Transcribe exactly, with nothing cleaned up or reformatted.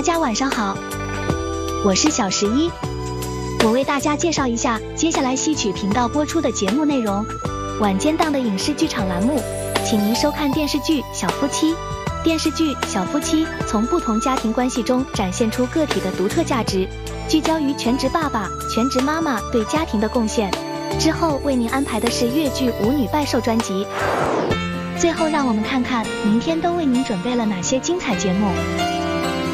家晚上好，我是小十一，我为大家介绍一下接下来戏曲频道播出的节目内容。晚间档的影视剧场栏目，请您收看电视剧《小夫妻》。电视剧《小夫妻》从不同家庭关系中展现出个体的独特价值，聚焦于全职爸爸、全职妈妈对家庭的贡献。之后为您安排的是粤剧《舞女拜寿》专辑。最后让我们看看明天都为您准备了哪些精彩节目。